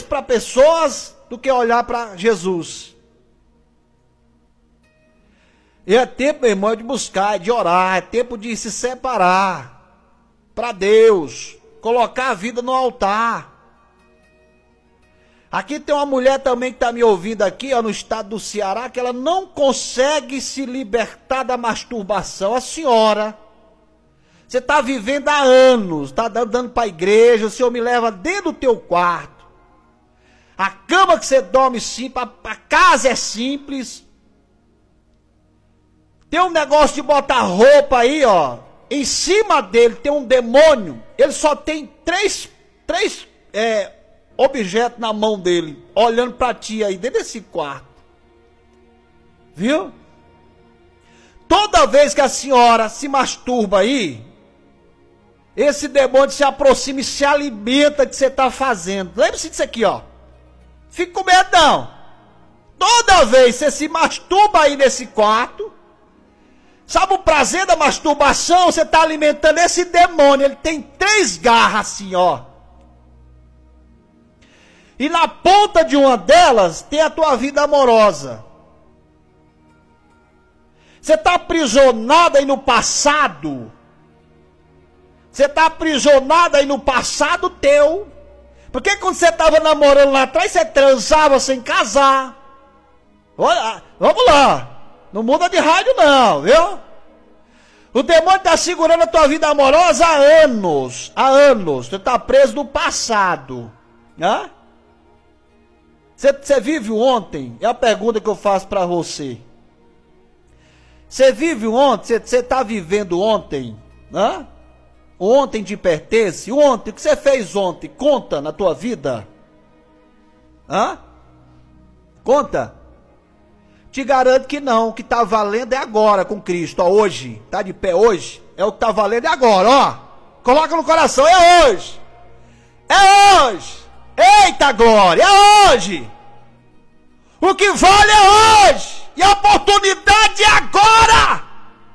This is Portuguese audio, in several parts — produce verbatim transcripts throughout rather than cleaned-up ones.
para pessoas do que olhar para Jesus. E é tempo, meu irmão, de buscar, de orar, é tempo de se separar para Deus, colocar a vida no altar. Aqui tem uma mulher também que está me ouvindo aqui, ó, no estado do Ceará, que ela não consegue se libertar da masturbação. A senhora, você está vivendo há anos, está dando para a igreja, o Senhor me leva dentro do teu quarto. A cama que você dorme simples, a, a casa é simples. Tem um negócio de botar roupa aí, ó. Em cima dele tem um demônio. Ele só tem três, três é, objetos na mão dele, olhando para ti aí, dentro desse quarto. Viu? Toda vez que a senhora se masturba aí, esse demônio se aproxima e se alimenta do que você está fazendo. Lembre-se disso aqui, ó. Fique com medo, não. Toda vez que você se masturba aí nesse quarto, sabe o prazer da masturbação? Você está alimentando esse demônio. Ele tem três garras assim, ó. E na ponta de uma delas tem a tua vida amorosa. Você está aprisionado aí no passado. Você está aprisionado aí no passado teu. Porque quando você estava namorando lá atrás, você transava sem casar. Olha, vamos lá. Não muda de rádio não, viu? O demônio está segurando a tua vida amorosa há anos. Há anos. Você está preso no passado. Hã? Você, você vive ontem? É a pergunta que eu faço para você. Você vive ontem? Você está vivendo ontem? Hã? Ontem te pertence? Ontem? O que você fez ontem? Conta na tua vida? Hã? Conta? Te garanto que não. O que está valendo é agora com Cristo. Ó, hoje. Está de pé hoje? É o que está valendo é agora. Ó. Coloca no coração. É hoje. É hoje. Eita glória. É hoje. O que vale é hoje. E a oportunidade é agora.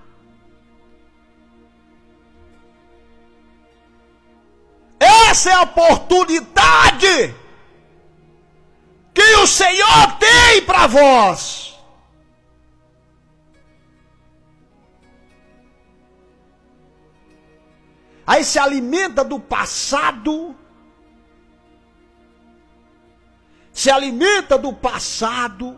Essa é a oportunidade que o Senhor tem para vós. Aí se alimenta do passado. Se alimenta do passado.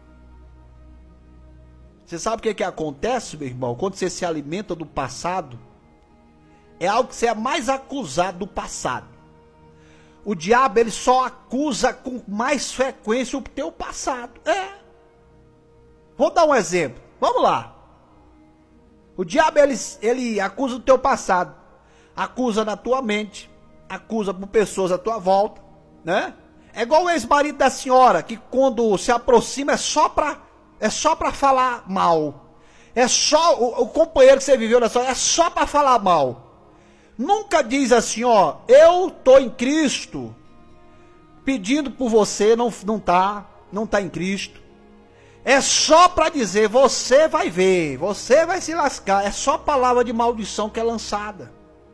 Você sabe o que, que acontece, meu irmão? Quando você se alimenta do passado, é algo que você é mais acusado do passado. O diabo, ele só acusa com mais frequência o teu passado. É. Vou dar um exemplo. Vamos lá. O diabo, ele, ele acusa o teu passado. Acusa na tua mente. Acusa por pessoas à tua volta. Né? É igual o ex-marido da senhora, que quando se aproxima é só para é só para falar mal. É só, o, o companheiro que você viveu na sua é só para falar mal. Nunca diz assim, ó, eu tô em Cristo, pedindo por você, não, não tá, não tá em Cristo. É só para dizer, você vai ver, você vai se lascar. É só palavra de maldição que é lançada.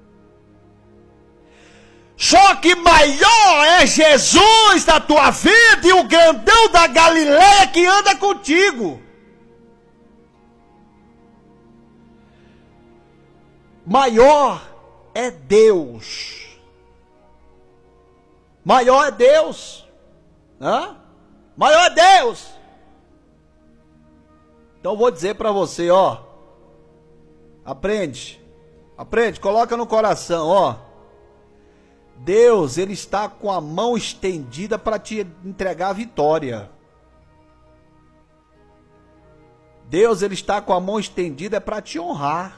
Só que maior é Jesus da tua vida e o grandão da Galileia que anda contigo. Maior é Deus. Maior é Deus. Hã? Maior é Deus. Então vou dizer para você, ó. Aprende. Aprende, coloca no coração, ó. Deus, ele está com a mão estendida para te entregar a vitória. Deus, ele está com a mão estendida para te honrar.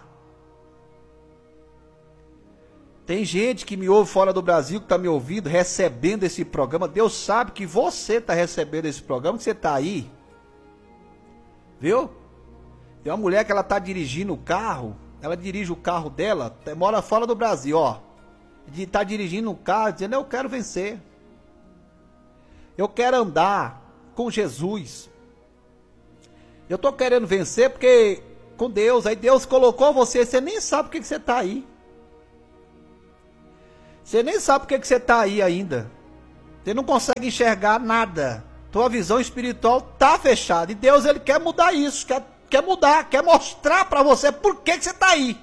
Tem gente que me ouve fora do Brasil, que está me ouvindo, recebendo esse programa. Deus sabe que você está recebendo esse programa, que você está aí. Viu? Tem uma mulher que ela está dirigindo o carro, ela dirige o carro dela, mora fora do Brasil, ó. Está dirigindo um carro, dizendo, eu quero vencer. Eu quero andar com Jesus. Eu estou querendo vencer porque com Deus, aí Deus colocou você, você nem sabe por que você está aí. Você nem sabe por que você está aí ainda. Você não consegue enxergar nada. Tua visão espiritual tá fechada. E Deus, ele quer mudar isso, quer, quer mudar, quer mostrar para você por que, que você tá aí.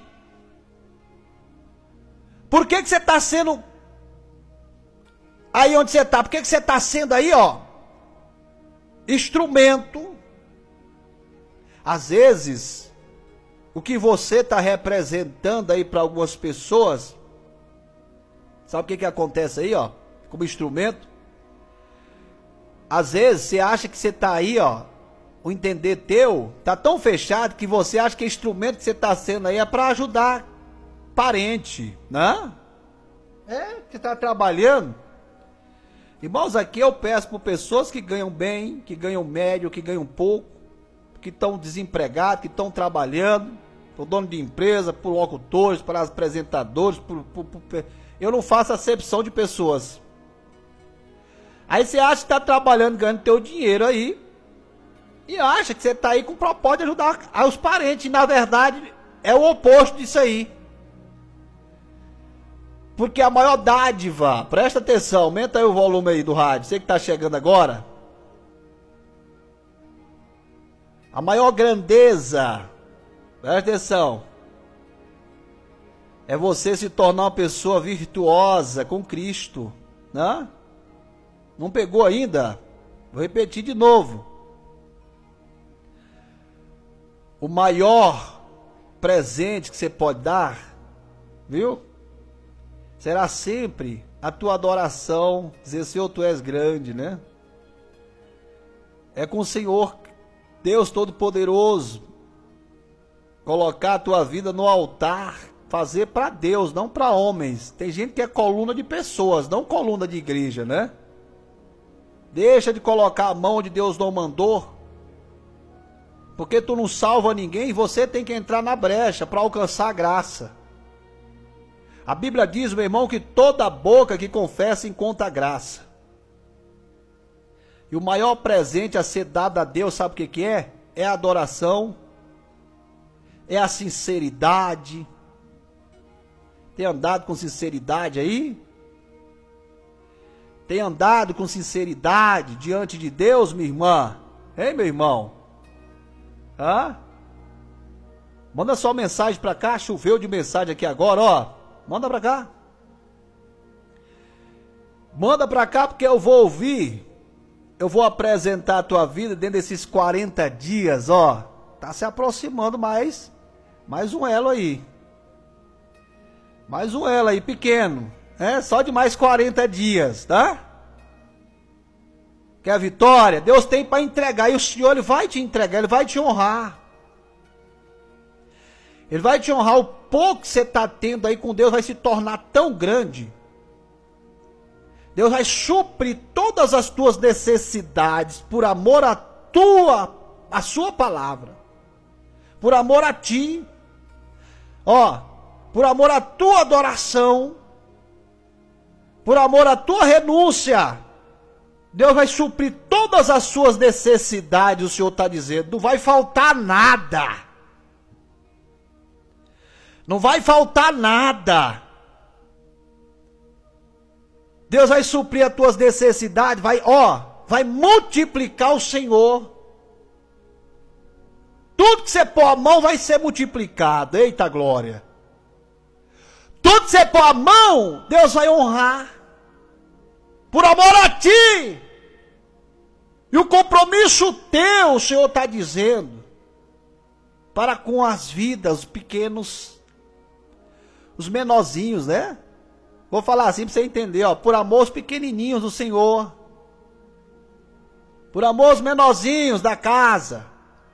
Por que, que você tá sendo aí onde você tá? Por que, que você tá sendo aí, ó, instrumento? Às vezes, o que você está representando aí para algumas pessoas, sabe o que, que acontece aí, ó, como instrumento? Às vezes você acha que você está aí, ó, o entender teu tá tão fechado que você acha que o instrumento que você está sendo aí é para ajudar parente, né? É, você está trabalhando. Irmãos, aqui eu peço por pessoas que ganham bem, que ganham médio, que ganham pouco, que estão desempregados, que estão trabalhando, por dono de empresa, por locutores, para apresentadores, por, por, por... eu não faço acepção de pessoas. Aí você acha que está trabalhando, ganhando teu dinheiro aí, e acha que você está aí com o propósito de ajudar os parentes, e na verdade é o oposto disso aí. Porque a maior dádiva, presta atenção, aumenta aí o volume aí do rádio, você que está chegando agora. A maior grandeza, presta atenção, é você se tornar uma pessoa virtuosa com Cristo, né? Não pegou ainda? Vou repetir de novo. O maior presente que você pode dar, viu? Será sempre a tua adoração, dizer, Senhor, tu és grande, né? É com o Senhor, Deus Todo-Poderoso, colocar a tua vida no altar, fazer para Deus, não para homens. Tem gente que é coluna de pessoas, não coluna de igreja, né? Deixa de colocar a mão onde Deus não mandou, porque tu não salva ninguém e você tem que entrar na brecha para alcançar a graça. A Bíblia diz, meu irmão, que toda boca que confessa encontra graça. E o maior presente a ser dado a Deus, sabe o que que é? É a adoração, é a sinceridade. Tem andado com sinceridade aí? Tem andado com sinceridade diante de Deus, minha irmã? Hein, meu irmão? Hã? Manda sua mensagem pra cá, choveu de mensagem aqui agora, ó. Manda pra cá. Manda pra cá porque eu vou ouvir. Eu vou apresentar a tua vida dentro desses quarenta dias, ó. Tá se aproximando mais, mais um elo aí. Mais um elo aí, pequeno. É, só de mais quarenta dias, tá? Quer a vitória? Deus tem para entregar. E o Senhor, Ele vai te entregar, Ele vai te honrar. Ele vai te honrar. O pouco que você está tendo aí com Deus vai se tornar tão grande. Deus vai suprir todas as tuas necessidades por amor à tua, à sua palavra. Por amor a ti. Ó, por amor à tua adoração. Por amor à tua renúncia. Deus vai suprir todas as suas necessidades, o Senhor está dizendo. Não vai faltar nada. Não vai faltar nada. Deus vai suprir as tuas necessidades, vai, ó, vai multiplicar o Senhor. Tudo que você pôr a mão vai ser multiplicado. Eita glória. Tudo que você pôr a mão, Deus vai honrar. Por amor a ti. E o compromisso teu, o Senhor está dizendo, para com as vidas, os pequenos, os menorzinhos, né? Vou falar assim para você entender, ó, por amor aos pequenininhos do Senhor. Por amor aos menorzinhos da casa.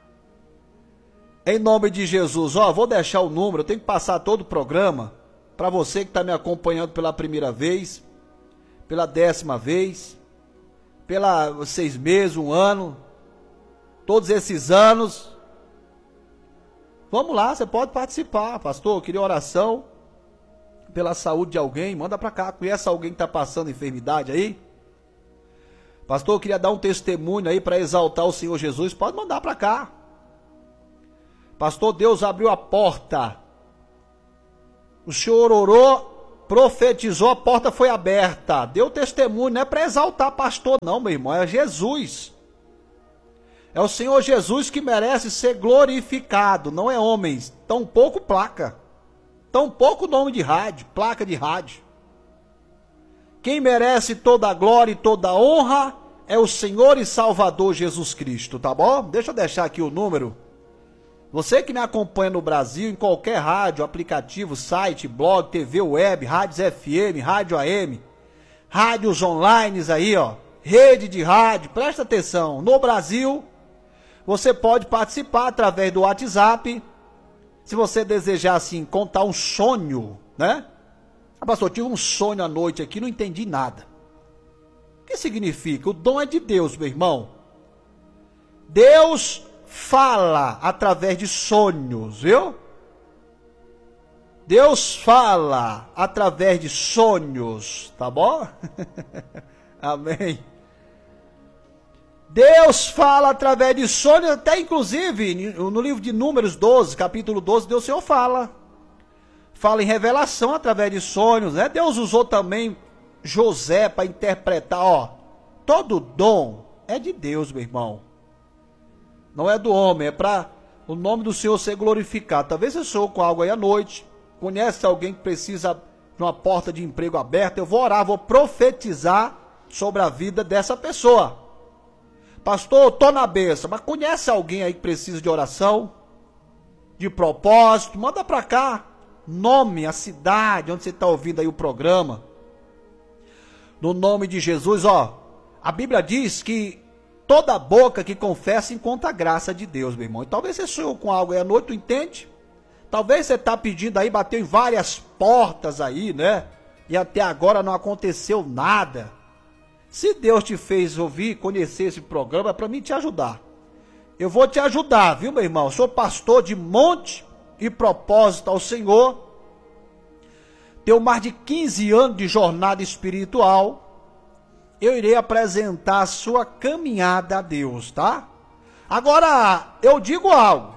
Em nome de Jesus, ó, vou deixar o número, eu tenho que passar todo o programa, para você que está me acompanhando pela primeira vez, pela décima vez, pela seis meses, um ano, todos esses anos. Vamos lá, você pode participar, pastor, eu queria oração pela saúde de alguém, manda para cá. Conhece alguém que está passando enfermidade aí? Pastor, eu queria dar um testemunho aí para exaltar o Senhor Jesus, pode mandar para cá. Pastor, Deus abriu a porta, o Senhor orou profetizou, a porta foi aberta, deu testemunho, não é para exaltar pastor não, meu irmão, é Jesus. É o Senhor Jesus que merece ser glorificado, não é homens, tão pouco placa, tão pouco nome de rádio, placa de rádio. Quem merece toda a glória e toda a honra é o Senhor e Salvador Jesus Cristo, tá bom? Deixa eu deixar aqui o número. Você que me acompanha no Brasil, em qualquer rádio, aplicativo, site, blog, T V web, rádios F M, rádio A M, rádios online aí, ó, rede de rádio, presta atenção, no Brasil, você pode participar através do WhatsApp, se você desejar, assim, contar um sonho, né? Ah, pastor, eu tive um sonho à noite aqui, não entendi nada. O que significa? O dom é de Deus, meu irmão. Deus fala através de sonhos, viu? Deus fala através de sonhos, tá bom? Amém. Deus fala através de sonhos, até inclusive no livro de Números doze, capítulo doze, Deus, o Senhor fala. Fala em revelação através de sonhos, né? Deus usou também José para interpretar, ó. Todo dom é de Deus, meu irmão. Não é do homem, é para o nome do Senhor ser glorificado. Talvez eu sou com algo aí à noite, conhece alguém que precisa de uma porta de emprego aberta, eu vou orar, vou profetizar sobre a vida dessa pessoa. Pastor, eu tô na bênção, mas conhece alguém aí que precisa de oração, de propósito? Manda para cá, nome, a cidade, onde você está ouvindo aí o programa. No nome de Jesus, ó, a Bíblia diz que toda boca que confessa encontra a graça de Deus, meu irmão. E talvez você sonhou com algo aí à noite, tu entende? Talvez você está pedindo aí, bateu em várias portas aí, né? E até agora não aconteceu nada. Se Deus te fez ouvir, conhecer esse programa, é para mim te ajudar. Eu vou te ajudar, viu, meu irmão? Eu sou pastor de monte e propósito ao Senhor. Tenho mais de quinze anos de jornada espiritual. Eu irei apresentar a sua caminhada a Deus, tá? Agora, eu digo algo.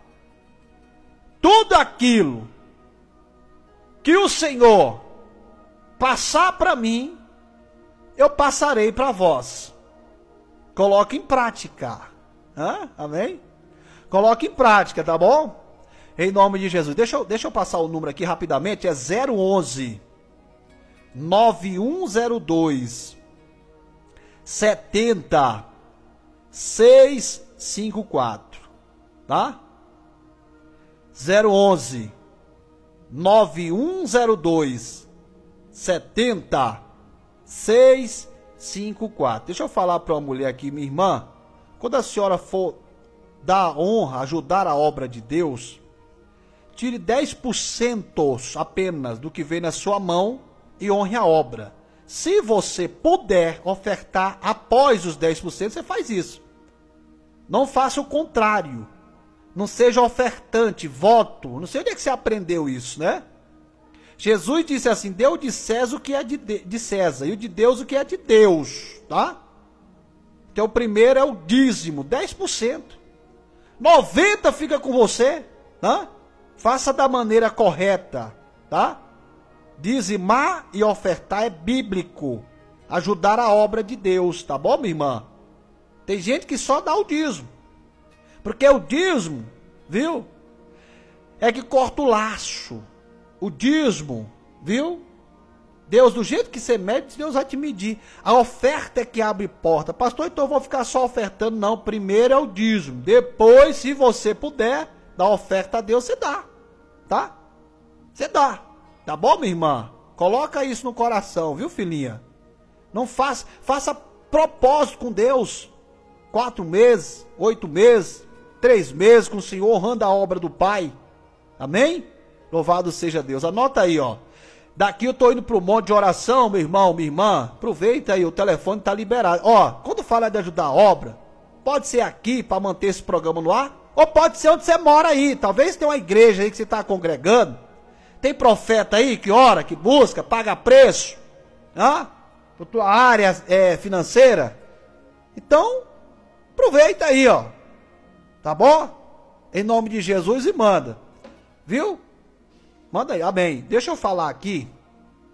Tudo aquilo que o Senhor passar para mim, eu passarei para vós. Coloque em prática. Hã? Amém? Coloque em prática, tá bom? Em nome de Jesus. Deixa eu, deixa eu passar o número aqui rapidamente. É zero onze, nove um zero dois, setenta, seis cinco quatro. Tá? zero onze, nove um zero dois, setenta, seis cinco quatro. Deixa eu falar para uma mulher aqui, minha irmã. Quando a senhora for dar honra, ajudar a obra de Deus, tire dez por cento apenas do que vem na sua mão e honre a obra. Se você puder ofertar após os dez por cento, você faz isso. Não faça o contrário. Não seja ofertante, voto. Não sei onde é que você aprendeu isso, né? Jesus disse assim, dê o de César o que é de, de César, e o de Deus o que é de Deus, tá? Então o primeiro é o dízimo, dez por cento. noventa por cento fica com você, tá? Faça da maneira correta, tá? Dizimar e ofertar é bíblico. Ajudar a obra de Deus, tá bom, minha irmã? Tem gente que só dá o dízimo. Porque o dízimo, viu? É que corta o laço. O dízimo, viu? Deus, do jeito que você mede, Deus vai te medir. A oferta é que abre porta. Pastor, então eu vou ficar só ofertando. Não, primeiro é o dízimo. Depois, se você puder, dar oferta a Deus, você dá. Tá? Você dá. Tá bom, minha irmã? Coloca isso no coração, viu, filhinha? Não faça, faça propósito com Deus. Quatro meses, oito meses, três meses com o Senhor, honrando a obra do Pai. Amém? Louvado seja Deus. Anota aí, ó. Daqui eu tô indo pro monte de oração, meu irmão, minha irmã. Aproveita aí, o telefone tá liberado. Ó, quando fala de ajudar a obra, pode ser aqui para manter esse programa no ar, ou pode ser onde você mora aí. Talvez tenha uma igreja aí que você tá congregando. Tem profeta aí que ora, que busca, paga preço, né? Pra tua área é, financeira. Então, aproveita aí, ó. Tá bom? Em nome de Jesus e manda. Viu? Manda aí, amém. Deixa eu falar aqui.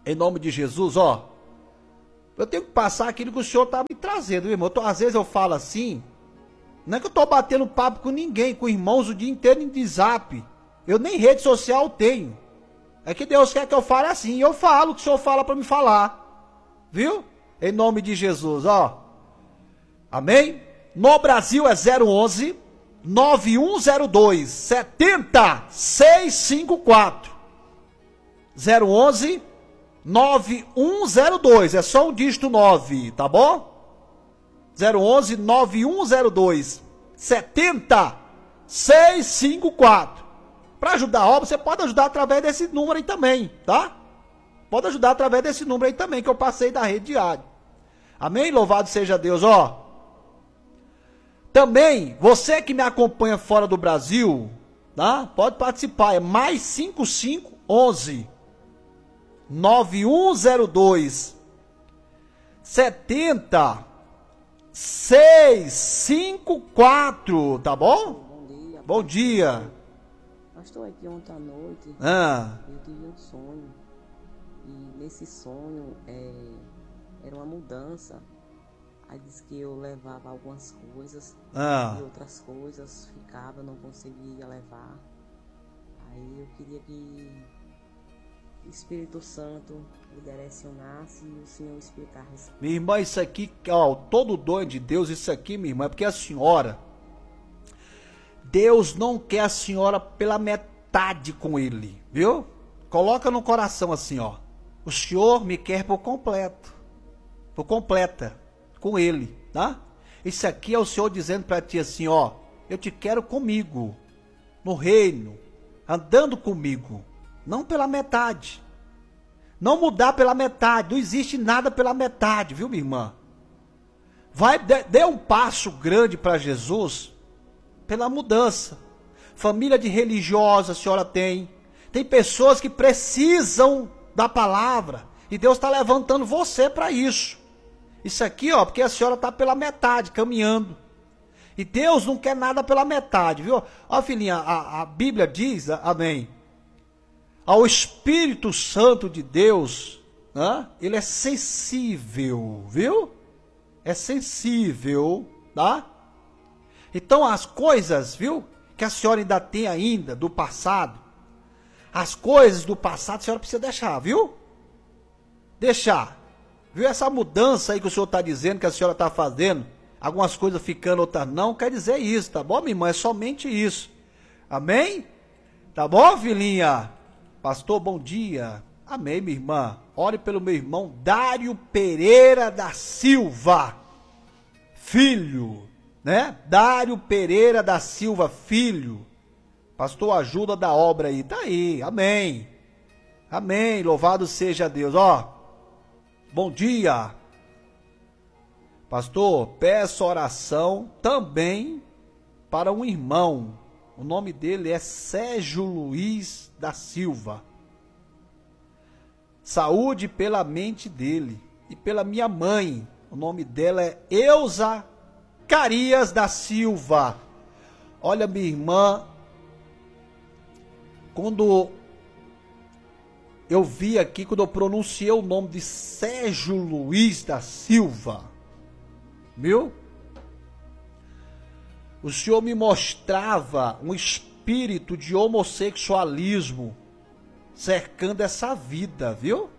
Em nome de Jesus, ó. Eu tenho que passar aquilo que o Senhor está me trazendo, irmão. Eu tô, às vezes eu falo assim, não é que eu tô batendo papo com ninguém, com irmãos o dia inteiro em zap. Eu nem rede social tenho. É que Deus quer que eu fale assim, e eu falo o que o Senhor fala para me falar. Viu? Em nome de Jesus, ó. Amém? No Brasil é zero onze, nove um zero dois, sete zero seis cinco quatro. zero onze, nove um zero dois, é só um dígito nove, tá bom? zero onze, nove um zero dois, sete zero seis cinco quatro. Para ajudar a obra, você pode ajudar através desse número aí também, tá? Pode ajudar através desse número aí também, que eu passei da rede diária. Amém? Louvado seja Deus, ó. Também, você que me acompanha fora do Brasil, tá? Pode participar, é mais cinco cinco onze, nove um zero dois, sete zero seis cinco quatro, tá bom? Bom dia. Bom dia. Pastor, aqui ontem à noite, Ah. eu tive um sonho. E nesse sonho é, era uma mudança. Aí disse que eu levava algumas coisas Ah. e outras coisas ficava, não conseguia levar. Aí eu queria que o Espírito Santo me direcionasse e o Senhor explicasse. Minha irmã, isso aqui, ó, todo dom de Deus, isso aqui, minha irmã, é porque a senhora, Deus não quer a senhora pela metade com ele, viu? Coloca no coração assim, ó. O Senhor me quer por completo, por completa, com ele, tá? Isso aqui é o Senhor dizendo para ti assim, ó. Eu te quero comigo, no reino, andando comigo, não pela metade. Não mudar pela metade, não existe nada pela metade, viu, minha irmã? Vai, dê, dê um passo grande para Jesus pela mudança. Família de religiosa a senhora tem. Tem pessoas que precisam da palavra. E Deus está levantando você para isso. Isso aqui, ó, porque a senhora está pela metade, caminhando. E Deus não quer nada pela metade, viu? Ó, filhinha, a, a Bíblia diz, amém, ao Espírito Santo de Deus, né? Ele é sensível, viu? É sensível, tá? Então as coisas, viu, que a senhora ainda tem ainda do passado, as coisas do passado a senhora precisa deixar, viu? Deixar. Viu essa mudança aí que o senhor está dizendo, que a senhora está fazendo, algumas coisas ficando, outras não, quer dizer isso, tá bom, minha irmã? É somente isso. Amém? Tá bom, filhinha? Pastor, bom dia. Amém, minha irmã. Ore pelo meu irmão Dário Pereira da Silva, filho, né? Dário Pereira da Silva, filho. Pastor, ajuda da obra aí. Tá aí, amém. Amém, louvado seja Deus. Ó, bom dia. Pastor, peço oração também para um irmão. O nome dele é Sérgio Luiz da Silva. Saúde pela mente dele e pela minha mãe. O nome dela é Eusa Carias da Silva. Olha, minha irmã, quando eu vi aqui, quando eu pronunciei o nome de Sérgio Luiz da Silva, viu? O Senhor me mostrava um espírito de homossexualismo cercando essa vida, viu?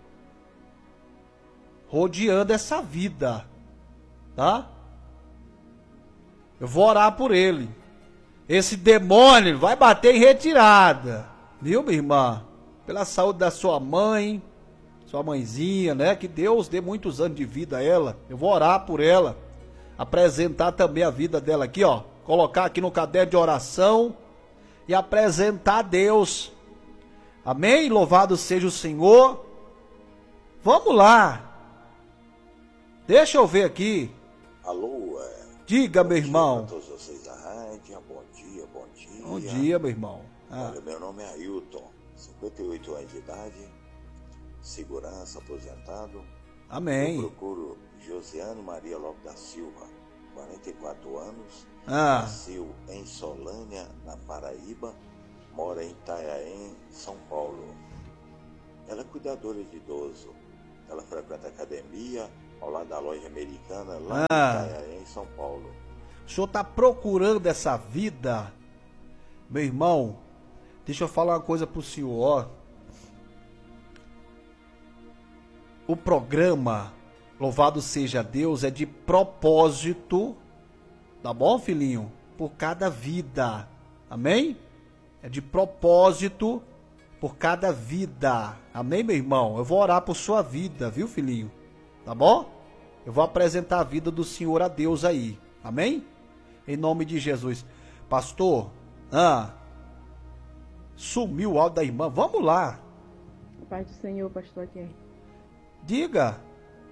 Rodeando essa vida, tá? Eu vou orar por ele. Esse demônio vai bater em retirada, viu, minha irmã? Pela saúde da sua mãe, sua mãezinha, né? Que Deus dê muitos anos de vida a ela. Eu vou orar por ela, apresentar também a vida dela aqui, ó. Colocar aqui no caderno de oração e apresentar a Deus. Amém? Louvado seja o Senhor. Vamos lá. Deixa eu ver aqui. Alô, é... Diga, bom meu dia irmão. a todos vocês da rádio. Bom dia, bom dia. Bom dia, meu irmão. Ah. Olha, meu nome é Ailton, cinquenta e oito anos de idade, segurança, aposentado. Amém. Eu procuro Josiane Maria Lopes da Silva, quarenta e quatro anos, Ah. nasceu em Solânia, na Paraíba, mora em Itanhaém, São Paulo. Ela é cuidadora de idoso. Ela frequenta a academia ao lado da loja americana, lá Ah. em Itanhaém, em São Paulo. O senhor está procurando essa vida? Meu irmão, deixa eu falar uma coisa pro senhor, ó. O programa, louvado seja Deus, é de propósito, tá bom, filhinho? Por cada vida, amém? É de propósito por cada vida, amém, meu irmão? Eu vou orar por sua vida, viu, filhinho? Tá bom? Eu vou apresentar a vida do Senhor a Deus aí, amém? Em nome de Jesus. Pastor, ah, sumiu o áudio da irmã, vamos lá. Pai do Senhor, pastor aqui. Diga.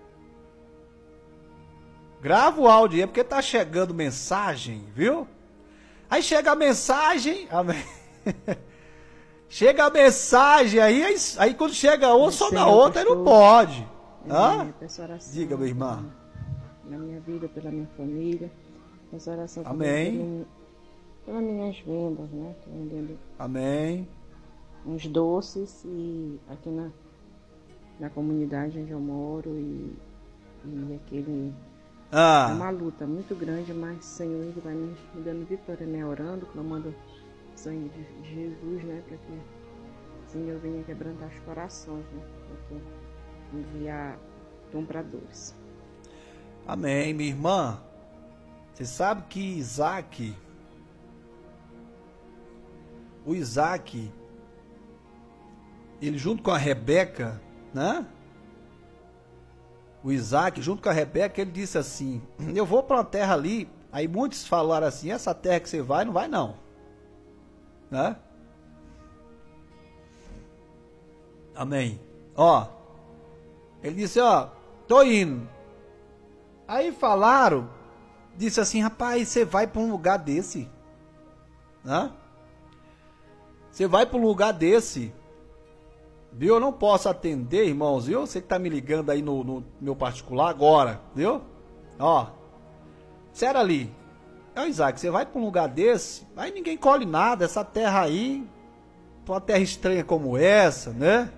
Grava o áudio aí, porque tá chegando mensagem, viu? Aí chega a mensagem, amém. Chega a mensagem aí, aí, aí quando chega uma só na outra, aí não pode. Hã? Diga, minha irmã. Na minha vida, pela minha família. Peço oração amém. Pelas minhas vendas, né? Tô vendendo amém. Uns doces e aqui na, na comunidade onde eu moro e, e aquele... Ah. É uma luta muito grande, mas o Senhor ele vai me dando vitória, né? Orando, clamando o sangue de Jesus, né? Para que o Senhor venha quebrantar os corações, né? Para que enviar compradores. Amém, minha irmã. Você sabe que Isaac, o Isaac, ele junto com a Rebeca, né? O Isaac, junto com a Rebeca, ele disse assim, eu vou para uma terra ali, aí muitos falaram assim, essa terra que você vai, não vai não. Né? Amém. Ó, ele disse, ó, tô indo. Aí falaram, disse assim, rapaz, você vai para um lugar desse, né? Você vai para um lugar desse, viu? Eu não posso atender, irmãos, viu? Você que tá me ligando aí no, no meu particular agora, viu? Ó, sério ali, ó, Isaac, você vai para um lugar desse, aí ninguém colhe nada, essa terra aí, uma terra estranha como essa, né?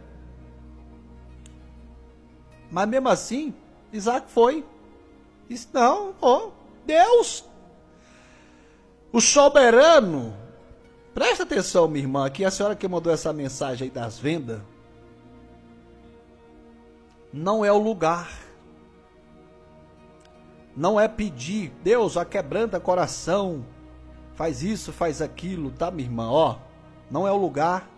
Mas mesmo assim, Isaac foi. Disse, não, ó, Deus, o soberano, presta atenção, minha irmã, aqui a senhora que mandou essa mensagem aí das vendas, não é o lugar, não é pedir, Deus, aquebranta coração, faz isso, faz aquilo, tá, minha irmã, ó, não é o lugar,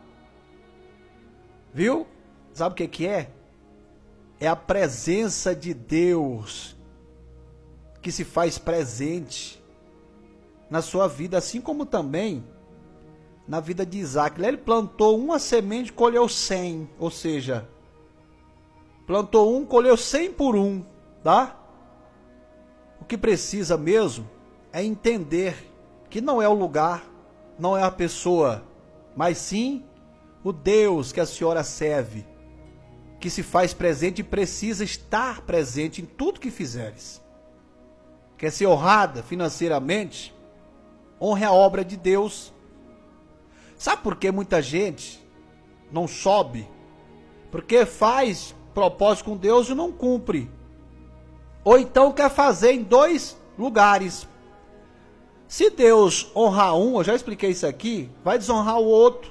viu? Sabe o que que é? É a presença de Deus que se faz presente na sua vida, assim como também na vida de Isaac. Ele plantou uma semente, colheu cem, ou seja, plantou um, colheu cem por um, tá? O que precisa mesmo é entender que não é o lugar, não é a pessoa, mas sim o Deus que a senhora serve, que se faz presente e precisa estar presente em tudo que fizeres. Quer ser honrada financeiramente? Honre a obra de Deus. Sabe por que muita gente não sobe? Porque faz propósito com Deus e não cumpre. Ou então quer fazer em dois lugares. Se Deus honrar um, eu já expliquei isso aqui, vai desonrar o outro.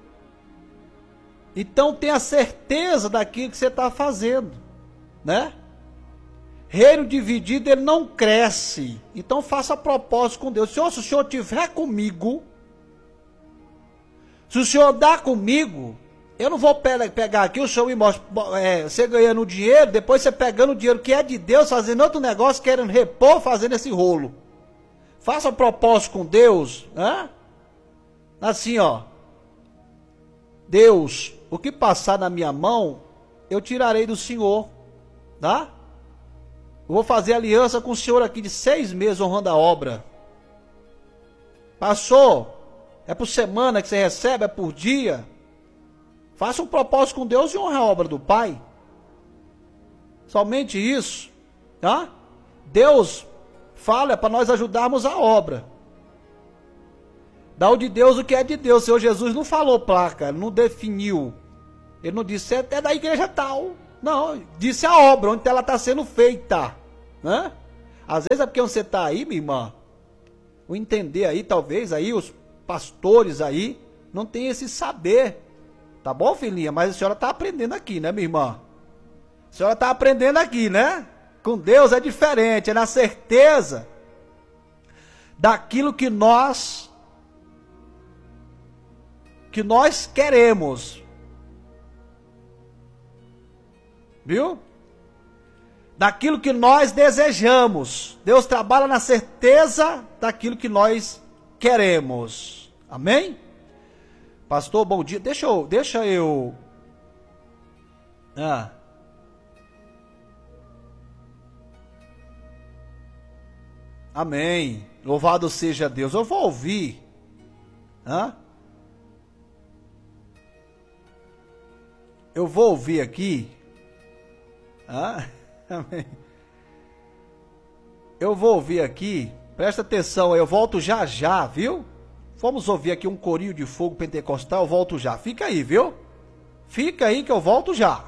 Então tenha certeza daquilo que você está fazendo, né? Reino dividido, ele não cresce. Então faça propósito com Deus. Senhor, se o Senhor estiver comigo, se o Senhor dá comigo, eu não vou pe- pegar aqui, o Senhor me mostra, é, você ganhando dinheiro, depois você pegando o dinheiro que é de Deus, fazendo outro negócio, querendo repor, fazendo esse rolo. Faça propósito com Deus, né? Assim, ó. Deus, o que passar na minha mão, eu tirarei do Senhor, tá? Eu vou fazer aliança com o Senhor aqui de seis meses honrando a obra. Passou, é por semana que você recebe, é por dia. Faça um propósito com Deus e honre a obra do Pai. Somente isso, tá? Deus fala para nós ajudarmos a obra. Dá o de Deus o que é de Deus. O Senhor Jesus não falou placa, não definiu. Ele não disse, é da igreja tal. Não, disse a obra, onde ela está sendo feita. Né? Às vezes é porque você está aí, minha irmã, o entender aí, talvez, aí os pastores aí, não tem esse saber. Tá bom, filhinha? Mas a senhora está aprendendo aqui, né, minha irmã? A senhora está aprendendo aqui, né? Com Deus é diferente, é na certeza daquilo que nós que nós queremos. Viu? Daquilo que nós desejamos. Deus trabalha na certeza daquilo que nós queremos. Amém? Pastor, bom dia. Deixa eu, deixa eu Ah. Amém. Louvado seja Deus. Eu vou ouvir. Hã? Eu vou ouvir aqui. Hã? Amém. Eu vou ouvir aqui. Presta atenção, eu volto já já, viu? Vamos ouvir aqui um corinho de fogo pentecostal, eu volto já. Fica aí, viu? Fica aí que eu volto já.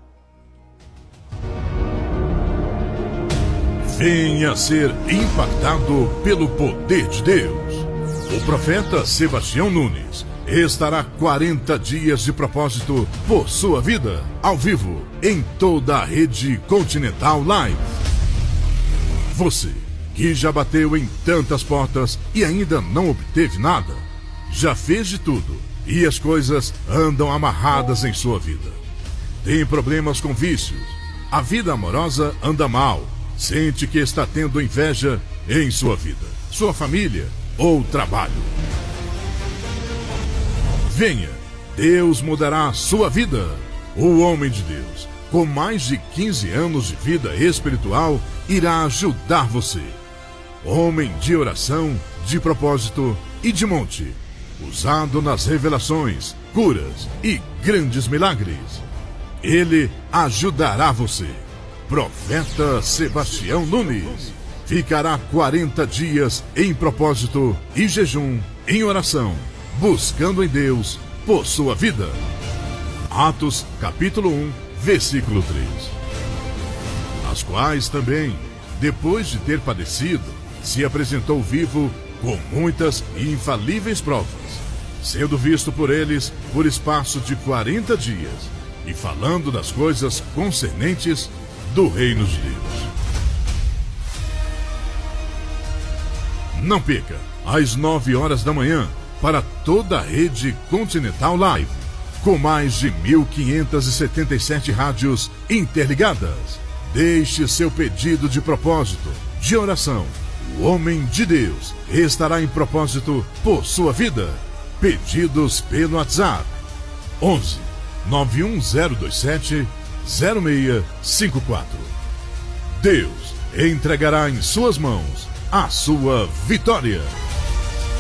Venha ser impactado pelo poder de Deus. O profeta Sebastião Nunes estará quarenta dias de propósito por sua vida, ao vivo, em toda a rede Continental Live. Você que já bateu em tantas portas e ainda não obteve nada, já fez de tudo e as coisas andam amarradas em sua vida. Tem problemas com vícios, a vida amorosa anda mal, sente que está tendo inveja em sua vida, sua família ou trabalho. Venha, Deus mudará a sua vida. O homem de Deus, com mais de quinze anos de vida espiritual, irá ajudar você. Homem de oração, de propósito e de monte, usado nas revelações, curas e grandes milagres. Ele ajudará você. Profeta Sebastião Nunes ficará quarenta dias em propósito e jejum, em oração, buscando em Deus por sua vida. Atos capítulo um, versículo três. As quais também, depois de ter padecido, se apresentou vivo com muitas e infalíveis provas, sendo visto por eles por espaço de quarenta dias, e falando das coisas concernentes do reino de Deus. Não perca, às nove horas da manhã, para toda a rede Continental Live, com mais de mil quinhentas e setenta e sete rádios interligadas. Deixe seu pedido de propósito, de oração. O homem de Deus estará em propósito por sua vida. Pedidos pelo WhatsApp onze, nove um zero dois sete, zero seis cinco quatro. Deus entregará em suas mãos a sua vitória.